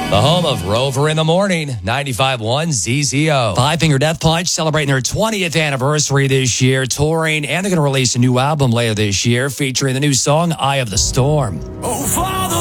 The home of Rover in the Morning, 95.1 ZZO. Five Finger Death Punch celebrating their 20th anniversary this year, touring, and they're going to release a new album later this year featuring the new song, Eye of the Storm. Oh, Father.